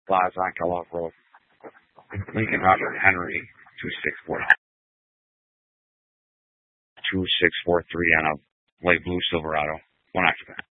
Plaza on Kellogg Road. Lincoln Robert Henry 2643 on a light blue Silverado. One occupant.